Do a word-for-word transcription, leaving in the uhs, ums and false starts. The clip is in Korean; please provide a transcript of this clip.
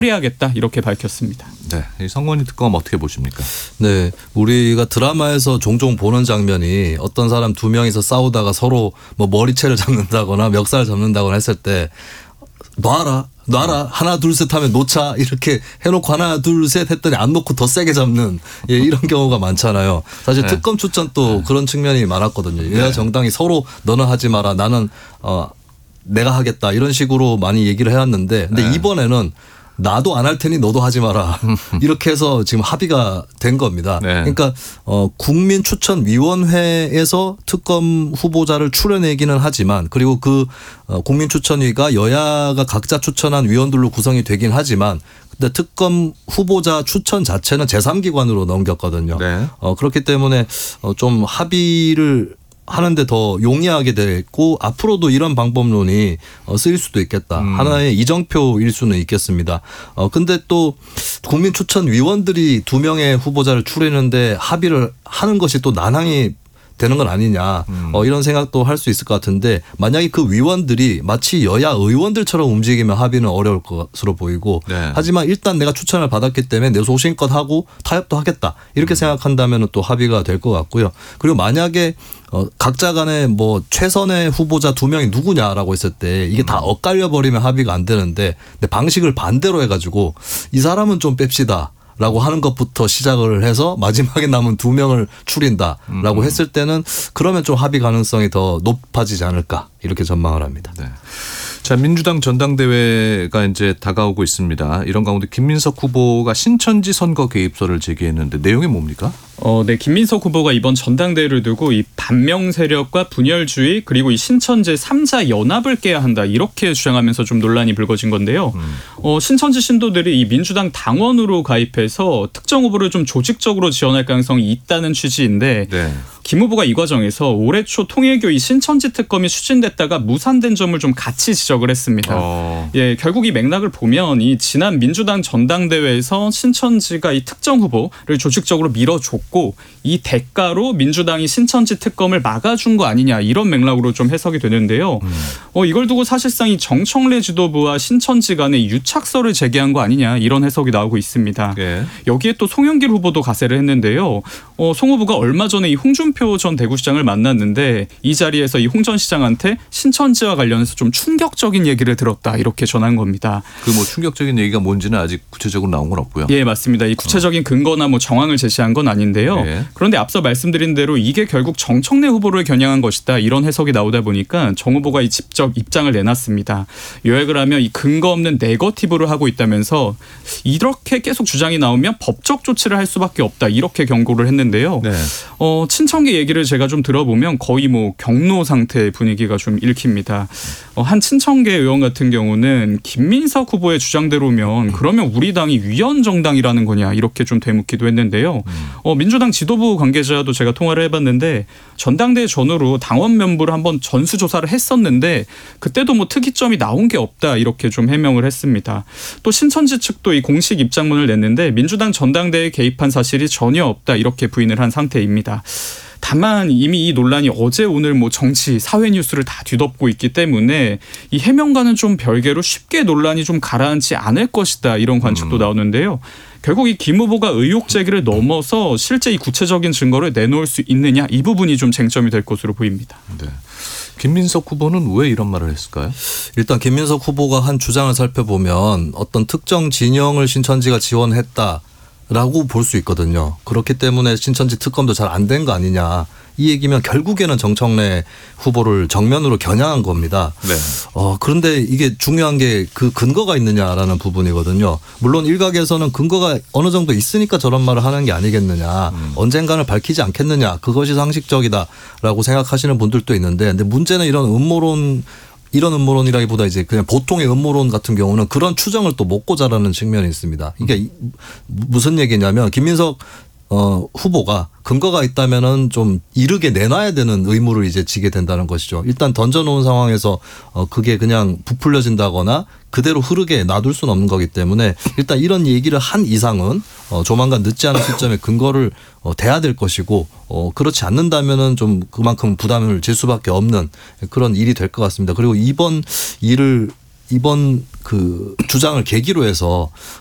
처리하겠다 이렇게 밝혔습니다. 네, 이 성건희 특검 어떻게 보십니까? 네, 우리가 드라마에서 종종 보는 장면이 어떤 사람 두 명이서 싸우다가 서로 뭐 머리채를 잡는다거나 멱살을 잡는다거나 했을 때 놔라. 놔라 하나 둘 셋 하면 놓자 이렇게 해놓고 하나 둘 셋 했더니 안 놓고 더 세게 잡는 예, 이런 경우가 많잖아요. 사실 네. 특검 추천 또 네. 그런 측면이 많았거든요. 여야 네. 정당이 서로 너는 하지 마라 나는 어 내가 하겠다 이런 식으로 많이 얘기를 해왔는데 근데 네. 이번에는 나도 안 할 테니 너도 하지 마라. 이렇게 해서 지금 합의가 된 겁니다. 네. 그러니까 어 국민추천위원회에서 특검 후보자를 추려내기는 하지만 그리고 그 어 국민추천위가 여야가 각자 추천한 위원들로 구성이 되긴 하지만 근데 특검 후보자 추천 자체는 제삼 기관으로 넘겼거든요. 네. 어 그렇기 때문에 어 좀 합의를 하는데 더 용이하게 됐고 앞으로도 이런 방법론이 쓰일 수도 있겠다. 음. 하나의 이정표일 수는 있겠습니다. 어 근데 또 국민추천위원들이 두 명의 후보자를 추리는데 합의를 하는 것이 또 난항이 되는 건 아니냐 음. 어, 이런 생각도 할 수 있을 것 같은데 만약에 그 위원들이 마치 여야 의원들처럼 움직이면 합의는 어려울 것으로 보이고 네. 하지만 일단 내가 추천을 받았기 때문에 내 소신껏 하고 타협도 하겠다 이렇게 음. 생각한다면 또 합의가 될 것 같고요. 그리고 만약에 어, 각자 간에 뭐 최선의 후보자 두 명이 누구냐라고 했을 때 이게 다 엇갈려 버리면 합의가 안 되는데 근데 방식을 반대로 해가지고 이 사람은 좀 뺍시다. 라고 하는 것부터 시작을 해서 마지막에 남은 두 명을 추린다라고 음. 했을 때는 그러면 좀 합의 가능성이 더 높아지지 않을까 이렇게 전망을 합니다. 네. 자, 민주당 전당대회가 이제 다가오고 있습니다. 이런 가운데 김민석 후보가 신천지 선거 개입설을 제기했는데 내용이 뭡니까? 어, 네, 김민석 후보가 이번 전당대회를 두고 이 반명 세력과 분열주의 그리고 이 신천지 삼자 연합을 깨야 한다 이렇게 주장하면서 좀 논란이 불거진 건데요. 음. 어, 신천지 신도들이 이 민주당 당원으로 가입해서 특정 후보를 좀 조직적으로 지원할 가능성이 있다는 취지인데 네. 김 후보가 이 과정에서 올해 초 통일교 이 신천지 특검이 추진됐다가 무산된 점을 좀 같이 지적을 했습니다. 어. 예, 결국 이 맥락을 보면 이 지난 민주당 전당대회에서 신천지가 이 특정 후보를 조직적으로 밀어줬고 이 대가로 민주당이 신천지 특검을 막아준 거 아니냐 이런 맥락으로 좀 해석이 되는데요. 음. 어, 이걸 두고 사실상 이 정청래 지도부와 신천지 간에 유착설을 제기한 거 아니냐 이런 해석이 나오고 있습니다. 네. 여기에 또 송영길 후보도 가세를 했는데요. 어, 송 후보가 얼마 전에 이 홍준표 전 대구시장을 만났는데 이 자리에서 이 홍 전 시장한테 신천지와 관련해서 좀 충격적인 얘기를 들었다 이렇게 전한 겁니다. 그 뭐 충격적인 얘기가 뭔지는 아직 구체적으로 나온 건 없고요. 예, 맞습니다. 이 구체적인 근거나 뭐 정황을 제시한 건 아닌데요. 네. 그런데 앞서 말씀드린 대로 이게 결국 정청래 후보를 겨냥한 것이다 이런 해석이 나오다 보니까 정 후보가 이 직접 입장을 내놨습니다. 요약을 하면 이 근거 없는 네거티브를 하고 있다면서 이렇게 계속 주장이 나오면 법적 조치를 할 수밖에 없다 이렇게 경고를 했는데요. 네. 어, 친청계 얘기를 제가 좀 들어보면 거의 뭐 경로 상태의 분위기가 좀 읽힙니다. 어, 한 친청계 의원 같은 경우는 김민석 후보의 주장대로면 그러면 우리 당이 위헌 정당이라는 거냐 이렇게 좀 되묻기도 했는데요. 어, 민주당 지도부 관계자도 제가 통화를 해봤는데 전당대회 전후로 당원 명부를 한번 전수조사를 했었는데 그때도 뭐 특이점이 나온 게 없다 이렇게 좀 해명을 했습니다. 또 신천지 측도 이 공식 입장문을 냈는데 민주당 전당대회에 개입한 사실이 전혀 없다 이렇게 부인을 한 상태입니다. 다만 이미 이 논란이 어제 오늘 뭐 정치 사회 뉴스를 다 뒤덮고 있기 때문에 이 해명과는 좀 별개로 쉽게 논란이 좀 가라앉지 않을 것이다 이런 관측도 음. 나오는데요. 결국 이 김 후보가 의혹 제기를 넘어서 실제 이 구체적인 증거를 내놓을 수 있느냐 이 부분이 좀 쟁점이 될 것으로 보입니다. 네. 김민석 후보는 왜 이런 말을 했을까요? 일단 김민석 후보가 한 주장을 살펴보면 어떤 특정 진영을 신천지가 지원했다. 라고 볼 수 있거든요. 그렇기 때문에 신천지 특검도 잘 안 된 거 아니냐. 이 얘기면 결국에는 정청래 후보를 정면으로 겨냥한 겁니다. 네. 어, 그런데 이게 중요한 게 그 근거가 있느냐라는 부분이거든요. 물론 일각에서는 근거가 어느 정도 있으니까 저런 말을 하는 게 아니겠느냐. 음. 언젠가는 밝히지 않겠느냐. 그것이 상식적이다라고 생각하시는 분들도 있는데 근데 문제는 이런 음모론 이런 음모론이라기보다 이제 그냥 보통의 음모론 같은 경우는 그런 추정을 또 먹고 자라는 측면이 있습니다. 이게 음. 무슨 얘기냐면 김민석 어, 후보가 근거가 있다면은 좀 이르게 내놔야 되는 의무를 이제 지게 된다는 것이죠. 일단 던져놓은 상황에서 어, 그게 그냥 부풀려진다거나 그대로 흐르게 놔둘 수는 없는 거기 때문에 일단 이런 얘기를 한 이상은 어, 조만간 늦지 않은 시점에 근거를 어, 대야 될 것이고 어, 그렇지 않는다면은 좀 그만큼 부담을 질 수밖에 없는 그런 일이 될 것 같습니다. 그리고 이번 일을 이번 그 주장을 계기로 해서